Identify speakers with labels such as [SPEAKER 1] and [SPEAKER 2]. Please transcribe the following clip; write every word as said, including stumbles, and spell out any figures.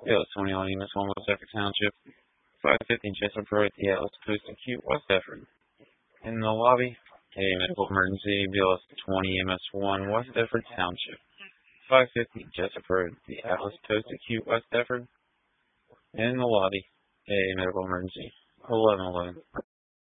[SPEAKER 1] Bill twenty-one, Enos one, West Effort Township. five fifty Jessup Road, the Atlas Coast Acute, West Effort. In the lobby, a medical emergency, B L S twenty M S one, West Effort Township. five fifty Jessup Road, the Atlas Coast Acute, West Effort. In the lobby, a medical emergency, eleven eleven.